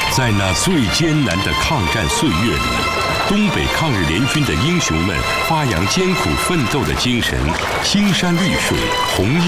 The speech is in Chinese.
在那最艰难的抗战岁月里，东北抗日联军的英雄们发扬艰苦奋斗的精神，青山绿水，红